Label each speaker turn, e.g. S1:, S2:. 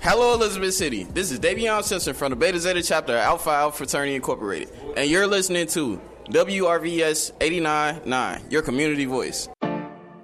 S1: Hello, Elizabeth City. This is Davion Simpson from the Beta Zeta chapter of Alpha Alpha Fraternity Incorporated, and you're listening to WRVS 89.9, your community voice.